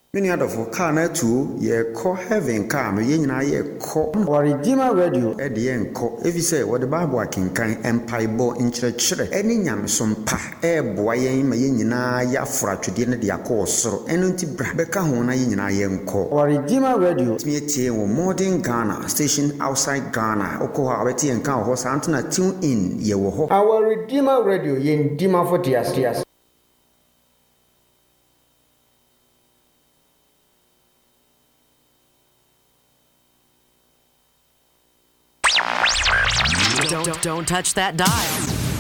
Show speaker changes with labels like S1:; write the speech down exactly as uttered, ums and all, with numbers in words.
S1: Many other for car na two, ye call heaven car, no yen na ye call or Redeemer Radio at the end call. If you say what the Bible can kind empire bo in church, any yam some pa, eh, boy, mayina ya fra to dinner the accord, so enunti brabeka hona yin yen call or Redeemer Radio. Me tea modern Ghana station outside Ghana, Okoha, Betty and Cow horse Antona tune in ye wo. Our Redeemer Radio yen Dima for Dias.
S2: Don't, don't touch that dial.